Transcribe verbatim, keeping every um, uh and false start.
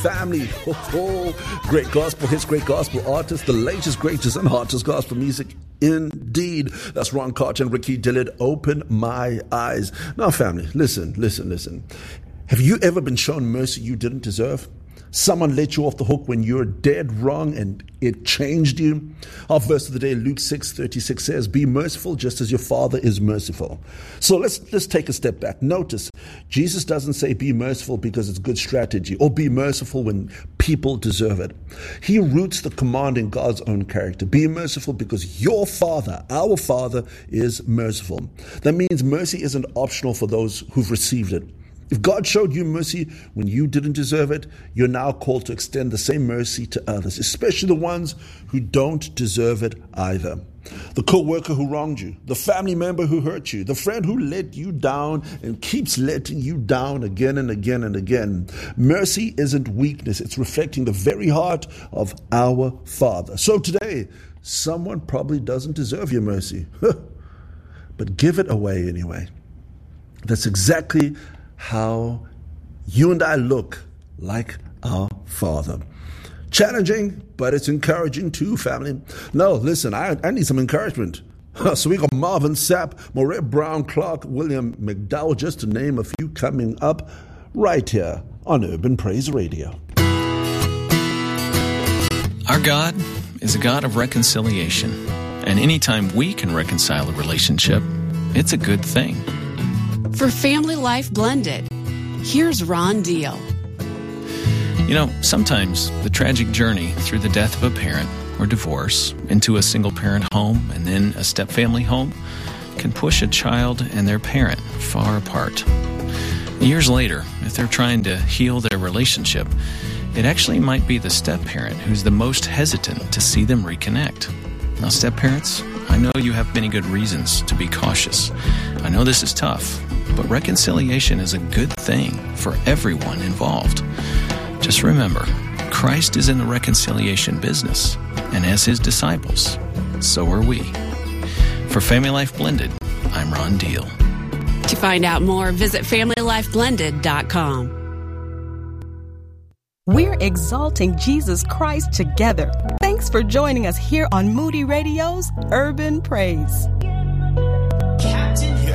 Family, oh, oh, great gospel hits, great gospel artists, the latest, greatest, and hottest gospel music indeed. That's Ron Carter and Ricky Dillard. Open my eyes. Now, family, listen, listen, listen. Have you ever been shown mercy you didn't deserve? Someone let you off the hook when you're dead wrong and it changed you? Our verse of the day, Luke six thirty-six says, be merciful just as your Father is merciful. So let's let's take a step back. Notice, Jesus doesn't say be merciful because it's good strategy or be merciful when people deserve it. He roots the command in God's own character. Be merciful because your Father, our Father, is merciful. That means mercy isn't optional for those who've received it. If God showed you mercy when you didn't deserve it, you're now called to extend the same mercy to others, especially the ones who don't deserve it either. The co-worker who wronged you, the family member who hurt you, the friend who let you down and keeps letting you down again and again and again. Mercy isn't weakness. It's reflecting the very heart of our Father. So today, someone probably doesn't deserve your mercy, but give it away anyway. That's exactly how you and I look like our Father. Challenging, but it's encouraging too, family. No, listen, I, I need some encouragement. So we got Marvin Sapp, Maureen Brown, Clark, William McDowell, just to name a few coming up right here on Urban Praise Radio. Our God is a God of reconciliation, and anytime we can reconcile a relationship, it's a good thing. For Family Life Blended, here's Ron Deal. You know, sometimes the tragic journey through the death of a parent or divorce into a single-parent home and then a step-family home can push a child and their parent far apart. Years later, if they're trying to heal their relationship, it actually might be the step-parent who's the most hesitant to see them reconnect. Now, step-parents, I know you have many good reasons to be cautious. I know this is tough, but reconciliation is a good thing for everyone involved. Just remember, Christ is in the reconciliation business, and as his disciples, so are we. For Family Life Blended, I'm Ron Deal. To find out more, visit family life blended dot com. We're exalting Jesus Christ together. Thanks for joining us here on Moody Radio's Urban Praise.